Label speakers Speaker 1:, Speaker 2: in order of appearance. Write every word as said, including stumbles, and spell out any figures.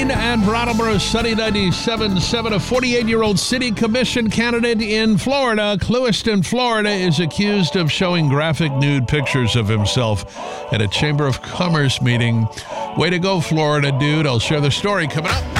Speaker 1: Keene and Brattleboro, Sunny ninety-seven point seven. A forty-eight-year-old city commission candidate in Florida, Clewiston, Florida, is accused of showing graphic nude pictures of himself at a Chamber of Commerce meeting. Way to go, Florida, dude. I'll share the story coming up.